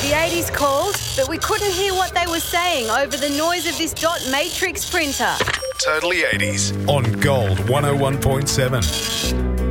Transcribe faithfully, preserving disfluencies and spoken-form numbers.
The eighties called, but we couldn't hear what they were saying over the noise of this dot matrix printer. Totally eighties on Gold one oh one point seven.